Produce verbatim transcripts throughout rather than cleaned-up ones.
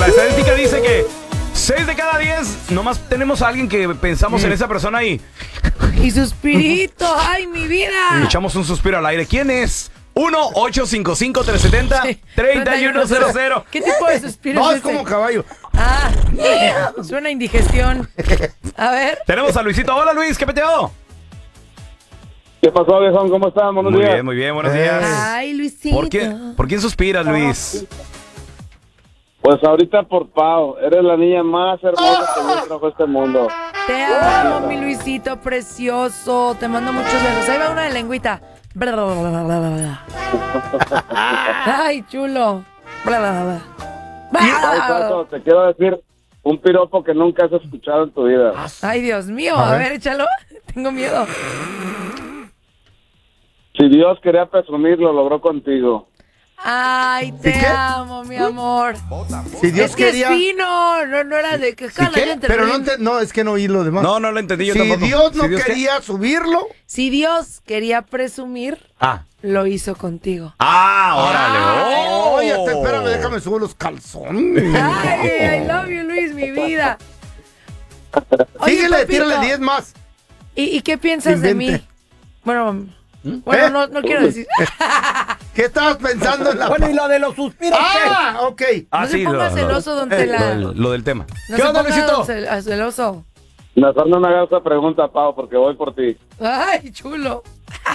la estadística dice que seis de cada diez nomás tenemos a alguien que pensamos mm. en esa persona y... Y suspirito, ay, mi vida. Y echamos un suspiro al aire. ¿Quién es? uno ocho cinco cinco tres siete cero tres uno cero cero. ¿Qué tipo de suspiro no, es es como caballo. Ah, suena indigestión. A ver. Tenemos a Luisito. Hola, Luis, ¿qué peteo? ¿Qué pasó, viejón? ¿Cómo están? Buenos muy días. Muy bien, muy bien, buenos días. Ay, Luisito. ¿Por qué, ¿por quién suspiras, Luis? Pues ahorita por Pau. Eres la niña más hermosa que yo trajo a este mundo. Te amo, mi Luisito precioso. Te mando muchos besos. Ahí va una de lengüita. Ay, chulo. Ay, Tato, te quiero decir un piropo que nunca has escuchado en tu vida. Ay, Dios mío. A, a ver. ver, échalo. Tengo miedo. Si Dios quería presumir, lo logró contigo. Ay, te ¿Sí amo, mi amor. Si Dios es que quería... es fino, no, no era de que ¿Sí qué? Pero no, te... no, es que no oí lo demás. No, no lo entendí yo si tampoco. Dios no si Dios quería qué? subirlo. Si Dios quería presumir, ah. lo hizo contigo. Ah, órale. Oh. Oye, oh. espérame, déjame subir los calzones. Ay, I love you, Luis, mi vida. Oye, síguele, tírale diez más. ¿Y, ¿Y qué piensas Invente. de mí? Bueno... Bueno, ¿Eh? no, no quiero decir. ¿Qué estabas pensando en la... Bueno, y lo de los suspiros. Ah, ¿qué? ok. No ah, se sí, ponga lo, celoso, lo, don eh, Tela. Lo, del, lo del tema. No ¿Qué onda, Luisito? Celoso. Mejor no me hagas esa pregunta, Pau, porque voy por ti. Ay, chulo.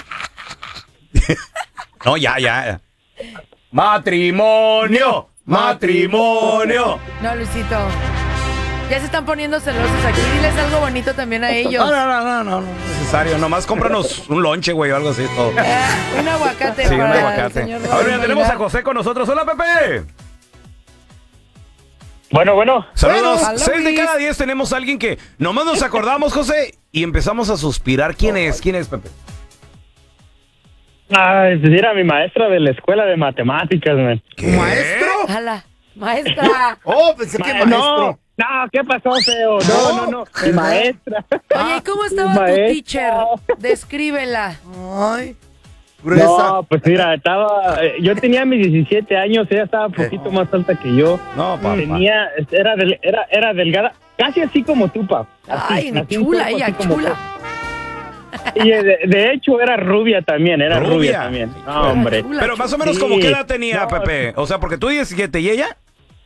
No, ya, ya. Matrimonio, matrimonio. No, Luisito. Ya se están poniendo celosos aquí. Diles algo bonito también a ellos. No, no, no, no, no, no es necesario. Nomás cómpranos un lonche, güey, o algo así. Todo. Eh, un aguacate. Sí, un para aguacate. El a ver, ya tenemos a José con nosotros. Hola, Pepe. Bueno, bueno. Saludos. Bueno, Seis de cada diez tenemos a alguien que nomás nos acordamos, José, y empezamos a suspirar. ¿Quién es? ¿Quién es, Pepe? Ay, pues era mi maestra de la escuela de matemáticas, man. ¿Qué? ¿Maestro? Ala, maestra. Oh, pensé que Ma- maestro. No, no, ¿qué pasó, feo? No, no, no, mi maestra. Oye, ¿cómo estaba tu Maestra. teacher? Descríbela. Ay, gruesa. No, pues mira, estaba, eh, yo tenía mis diecisiete años, ella estaba un poquito más alta que yo. No, papá. Tenía, era, del, era, era delgada, casi así como tú, pa. Así, Ay, así un chula cuerpo ella, así como chula. tú. Y de, de hecho era rubia también, era rubia, Rubia. también. No, hombre. Chula, Pero más o menos Sí. como qué edad tenía, No, Pepe. O sea, porque tú diecisiete y ella.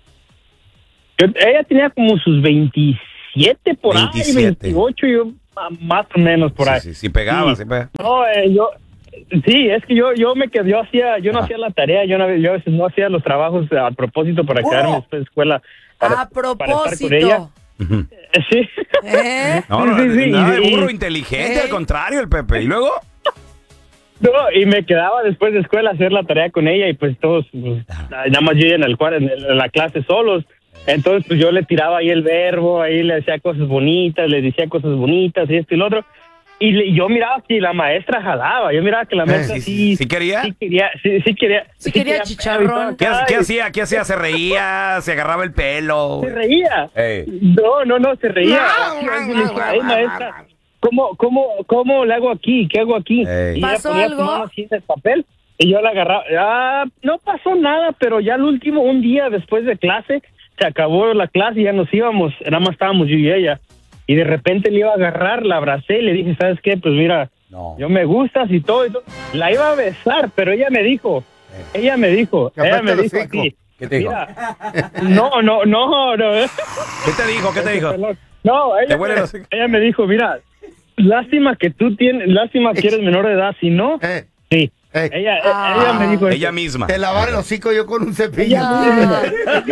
Yo- ella tenía como sus veintisiete por veintisiete. ahí, veintiocho, yo ah, más o menos por sí, ahí. Sí, sí, pegaba, Sí. sí pegaba. No, eh, yo, sí, es que yo, yo me quedé, yo hacía, yo no Ajá. hacía la tarea, yo, no, yo a veces no hacía los trabajos a propósito para quedarme después de escuela. Para, A para estar con propósito. ella. Ujú. Eh, Sí. ¿Eh? No, no, Sí, sí, sí, nada de y- burro inteligente, ¿Eh? al contrario, el Pepe. ¿Y luego? No, y me quedaba después de escuela a hacer la tarea con ella y pues todos, pues, nada más yo en el cuarto, en, el- en la clase solos. Entonces pues yo le tiraba ahí el verbo, ahí le decía cosas bonitas, le decía cosas bonitas y esto y lo otro. Y le- yo miraba que la maestra jalaba, yo miraba que la maestra sí, sí, sí, ¿sí quería? Sí quería, sí, sí quería. Sí quería chicharrón. ¿Qué, Ay, qué hacía? ¿Qué hacía? ¿Se reía? ¿Se agarraba el pelo? Se reía. Ey. No, no, no, se reía. No, Yo le no, dije, no, "Ay, no, maestra, ¿cómo, cómo, cómo le hago aquí? ¿Qué hago aquí?" Ey. Y ella ¿Pasó ponía algo? su mano así en el papel y yo la agarraba. Ah, no pasó nada, pero ya el último, un día después de clase, se acabó la clase y ya nos íbamos. Nada más estábamos yo y ella. Y de repente le iba a agarrar, la abracé y le dije, ¿sabes qué? Pues mira, No. yo me gustas y todo, y todo. La iba a besar, pero ella me dijo, ella me dijo, Que ella apriete me el dijo hocico. así. ¿Qué te dijo? Mira, no, no, no, no. ¿Qué te dijo? ¿Qué te dijo? No, ¿Te ella, huele me, el hocico? ella me dijo, mira, lástima que tú tienes, lástima que eres menor de edad, si no, Eh, sí. eh, Ella, Ah. ella me dijo Ella eso. misma. te lavar el hocico yo con un cepillo. No,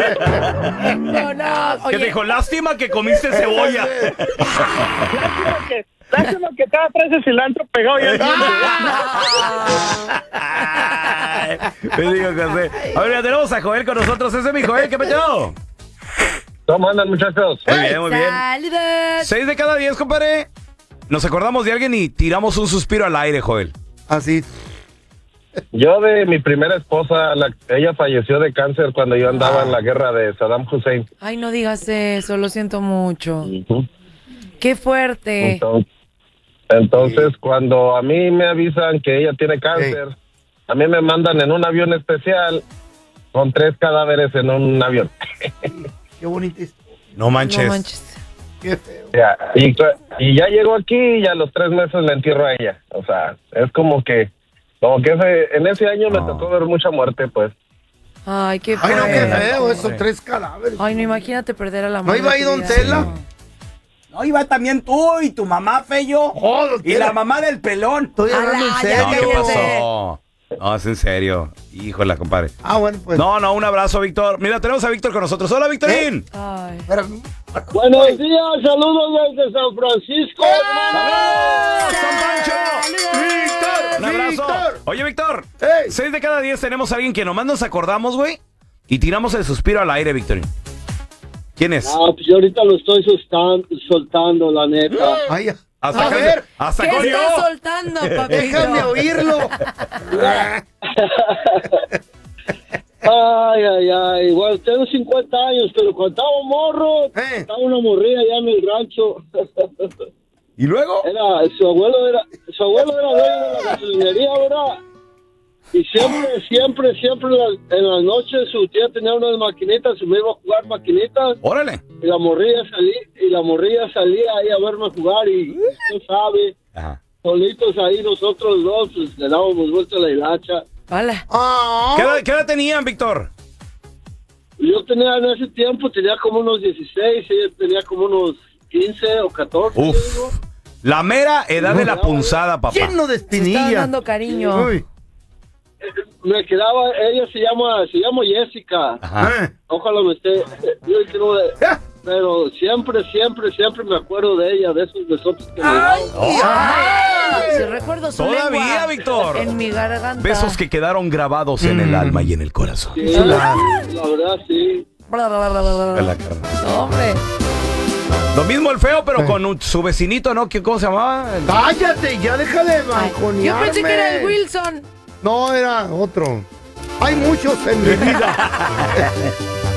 no. ¿Qué te Oye, dijo? Lástima que comiste cebolla. Lástima que, lástima que estaba atrás el cilantro pegado ya. Ay, me digo, José. A ver, ya tenemos a Joel con nosotros. Ese es mi Joel. ¿Qué peteo? ¿Cómo andan, muchachos? Muy bien, muy bien. saludos. Seis de cada diez, compadre. Nos acordamos de alguien y tiramos un suspiro al aire, Joel. Así. Yo de mi primera esposa, la- ella falleció de cáncer cuando yo andaba en la guerra de Saddam Hussein. Ay, no digas eso, lo siento mucho. Qué fuerte. Entonces, entonces cuando a mí me avisan que ella tiene cáncer, a mí me mandan en un avión especial con tres cadáveres en un avión. Qué bonita historia. No manches. No manches. Qué feo. Ya, y, cu- y ya llegó aquí y a los tres meses le entierro a ella. O sea, es como que, como que ese, en ese año me No. tocó ver mucha muerte, pues. Ay, qué Ay, no, qué feo. feo, esos tres cadáveres. Ay, no, imagínate perder a la ¿No mamá. iba ahí Don Tela? No, iba también tú y tu mamá, Feyo. Oh, Don Y Tela. la mamá del pelón. Estoy hablando en Ala, ya serio. No, ¿qué cállate. pasó? No, es en serio. Híjole, compadre. Ah, bueno, pues. No, no, un abrazo, Víctor. Mira, tenemos a Víctor con nosotros. Hola, Víctorín. Ay. Espérame. Buenos días, saludos desde San Francisco. ¡Saludos, San Pancho! ¡Víctor! Un abrazo. ¡Víctor! Oye, Víctor. ¡Ey! Seis de cada diez tenemos a alguien que nomás nos acordamos, güey. Y tiramos el suspiro al aire, Víctorín. ¿Quién es? Ah, pues yo ahorita lo estoy soltando, soltando la neta. Ay, ya. Hasta a acá- ver, hasta ¿Qué con yo. estás soltando, papito? déjame oírlo. Ay, ay, ay. Bueno, tengo cincuenta años, pero cuando estaba morro, Eh. estaba una morrilla allá en el rancho. ¿Y luego? Era, su abuelo era, su abuelo era dueño de la gasolinería, ¿verdad? Y siempre, siempre, siempre en la- en las noches su tía tenía unas maquinitas y me iba a jugar maquinitas. Órale. Y la morrilla salía, y la morrilla salía ahí a verme jugar y usted sabe, Ajá. solitos ahí nosotros dos, pues le dábamos vuelta a la hilacha. Hola. Ah, ¿Qué edad, qué edad tenían, Víctor? Yo tenía en ese tiempo, tenía como unos dieciséis, ella tenía como unos quince o catorce. Uf. digo. La mera edad de la No, punzada, papá. lleno de Se estaban espinillas. dando cariño. Uy. Me quedaba, ella se llama, se llama Jessica. Ajá. Eh. Ojalá me esté, yo quiero, Ya. pero siempre, siempre, siempre me acuerdo de ella, de esos besotes que me Ay, daba. ay, si recuerdo su Todavía, lengua Víctor. en mi garganta. Besos que quedaron grabados en el alma y en el corazón. Sí, la, la verdad, sí. Bla, bla, bla, bla, bla, En la bla. carne. No, hombre. Lo mismo el feo, pero con un- su vecinito, ¿no? ¿Qué- ¿Cómo se llamaba? El- Cállate, ya deja de Ay, balconearme. yo pensé que era el Wilson. No, era otro. Hay muchos en mi vida.